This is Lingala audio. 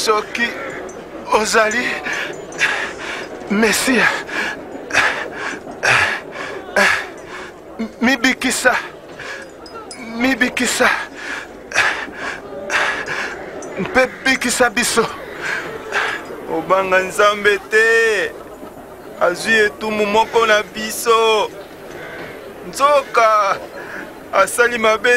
soki ozali Mesia mibikisa mpe bikisa biso. Obanga Nzambe te azwi etumu moko na biso, nzoka asali mabe